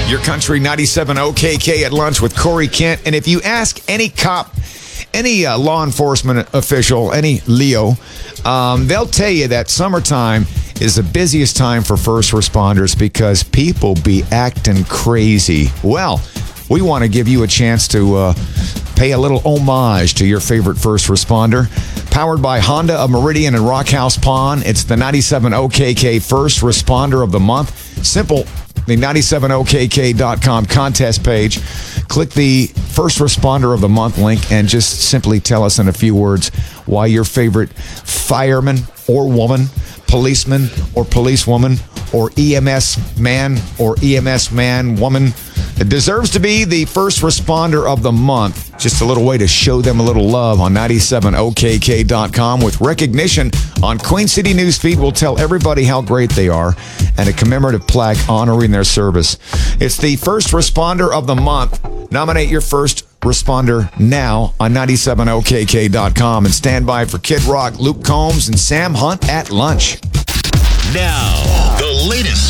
Your Country 97 OKK at lunch with Corey Kent. And if you ask any cop, any law enforcement official, any Leo, they'll tell you that summertime is the busiest time for first responders because people be acting crazy. Well, we want to give you a chance to pay a little homage to your favorite first responder. Powered by Honda of Meridian and Rockhouse Pond, it's the 97 OKK First Responder of the Month. Simple. The 97okk.com contest page. Click the First Responder of the Month link and just simply tell us in a few words why your favorite fireman or woman, policeman or policewoman, or EMS man or EMS man, woman, it deserves to be the First Responder of the Month. Just a little way to show them a little love on 97okk.com with recognition on Queen City Newsfeed. We'll tell everybody how great they are and a commemorative plaque honoring their service. It's the First Responder of the Month. Nominate your first responder now on 97okk.com and stand by for Kid Rock, Luke Combs, and Sam Hunt at lunch. Now, the latest